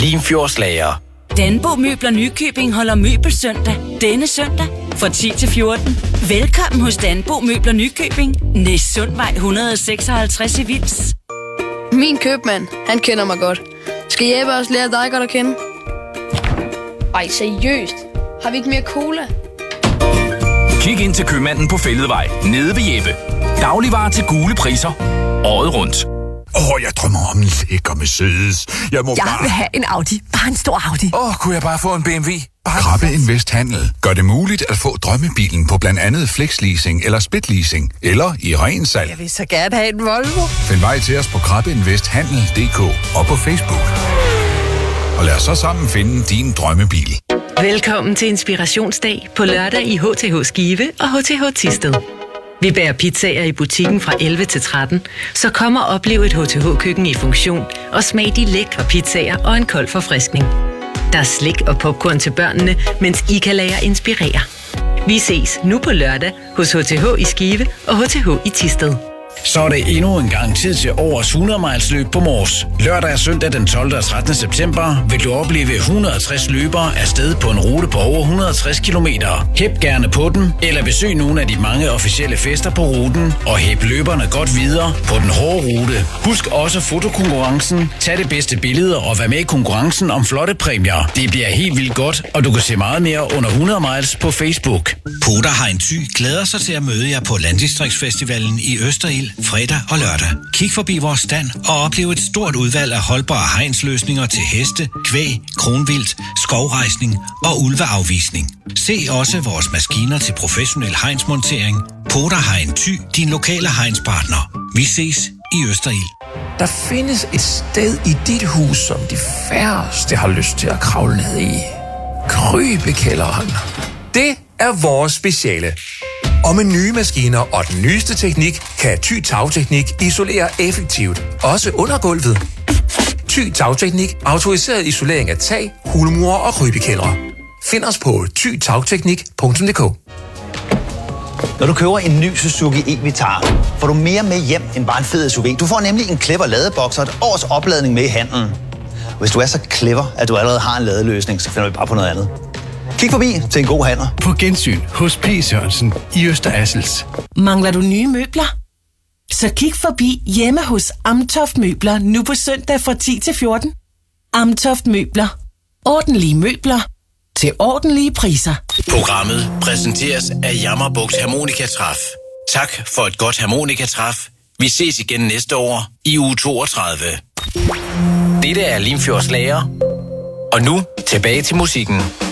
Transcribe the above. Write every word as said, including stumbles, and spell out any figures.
Limfjordslager. Danbo Møbler Nykøbing holder møbelsøndag denne søndag fra ti til fjorten. Velkommen hos Danbo Møbler Nykøbing, Næssundvej et hundrede og seksoghalvtreds i Vils. Min købmand, han kender mig godt. Skal Jeppe også lære dig godt at kende? Ej, seriøst. Har vi ikke mere cola? Kig ind til købmanden på Fælledvej, nede ved Jeppe. Dagligvarer til gule priser, året rundt. Åh, oh, jeg drømmer om en lækker Mercedes. Jeg må Jeg bare... vil have en Audi. Bare en stor Audi. Åh, oh, kunne jeg bare få en B M W? Bare... Krabbe Invest Handel gør det muligt at få drømmebilen på blandt andet flexleasing eller splitleasing, eller i ren salg. Jeg vil så gerne have en Volvo. Find vej til os på krabbeinvesthandel punktum d k og på Facebook. Og lad os så sammen finde din drømmebil. Velkommen til Inspirationsdag på lørdag i H T H Skive og H T H Thisted. Vi bærer pizzaer i butikken fra elleve til tretten, så kom og oplev et H T H-køkken i funktion og smag de lækre pizzaer og en kold forfriskning. Der er slik og popcorn til børnene, mens I kan lade jer inspirere. Vi ses nu på lørdag hos H T H i Skive og H T H i Thisted. Så er det endnu en gang tid til årets hundrede miles løb på Mors. Lørdag og søndag den tolvte og trettende september vil du opleve et hundrede og tres løbere afsted på en rute på over et hundrede og tres kilometer. Hæb gerne på den, eller besøg nogle af de mange officielle fester på ruten, og hæb løberne godt videre på den hårde rute. Husk også fotokonkurrencen, tag det bedste billeder og vær med i konkurrencen om flotte præmier. Det bliver helt vildt godt, og du kan se meget mere under hundrede miles på Facebook. Poder Hein Thy glæder sig til at møde jer på Landdistriktsfestivalen i Østerild fredag og lørdag. Kig forbi vores stand og oplev et stort udvalg af holdbare hegnsløsninger til heste, kvæg, kronvildt, skovrejsning og ulveafvisning. Se også vores maskiner til professionel hegnsmontering. Poder Hein Thy, din lokale hegnspartner. Vi ses i Østerild. Der findes et sted i dit hus, som de færreste har lyst til at kravle ned i. Krybekælderen. Det er vores speciale. Og med nye maskiner og den nyeste teknik, kan Thy Tagteknik isolere effektivt, også under gulvet. Thy Tagteknik, autoriseret isolering af tag, hulmure og krybekældre. Find os på thy tagteknik punktum d k. Når du køber en ny Suzuki e-Vitara, får du mere med hjem end bare en fed S U V. Du får nemlig en clever ladeboks og et års opladning med i handlen. Hvis du er så clever, at du allerede har en ladeløsning, så finder vi bare på noget andet. Kig forbi til en god handler. På gensyn hos P. Sørensen i Øster Assels. Mangler du nye møbler? Så kig forbi hjemme hos Amtoft Møbler nu på søndag fra ti til fjorten. Amtoft Møbler. Ordentlige møbler til ordentlige priser. Programmet præsenteres af Jammerbugt Harmonikatræf. Tak for et godt harmonikatræf. Vi ses igen næste år i uge toogtredive. Dette er Limfjordslager. Og nu tilbage til musikken.